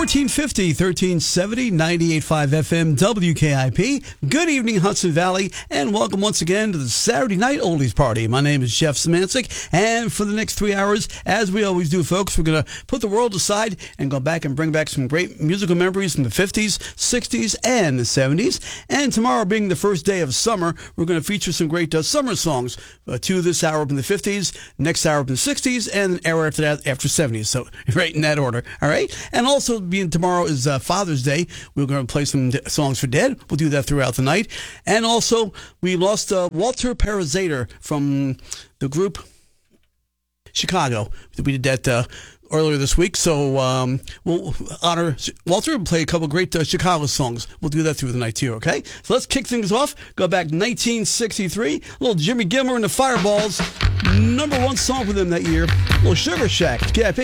1450, 1370, 98.5 FM, WKIP. Good evening, Hudson Valley, and welcome once again to the Saturday Night Oldies Party. My name is Jeff Szymanczyk, and for the next 3 hours, as we always do, folks, we're going to put the world aside and go back and bring back some great musical memories from the 50s, 60s, and the 70s. And tomorrow being the first day of summer, we're going to feature some great summer songs. Two this hour up in the 50s, next hour up in the 60s, and an hour after that, after 70s. So right in that order, all right? And also, being tomorrow is Father's Day, we're going to play some songs for Dad. We'll do that throughout the night. And also, we lost Walter Parazater from the group Chicago. We did that earlier this week, so we'll honor Walter and play a couple great Chicago songs. We'll do that through the night too, okay? So let's kick things off. Go back 1963, little Jimmy Gilmer and the Fireballs, #1 song for them that year, little Sugar Shack. KIP.